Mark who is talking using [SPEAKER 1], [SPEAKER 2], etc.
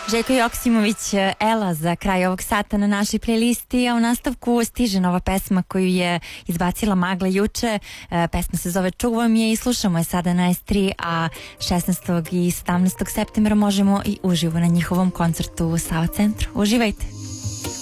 [SPEAKER 1] Željko Joksimović, Ela za kraj ovog sata na našoj playlisti, a u nastavku stiže nova pesma koju je izbacila Magla juče. Pesma se zove Čuvam je i slušamo je sada na S3, a 16. i 17. septembra možemo i uživo na njihovom koncertu u Sava centru. Uživajte!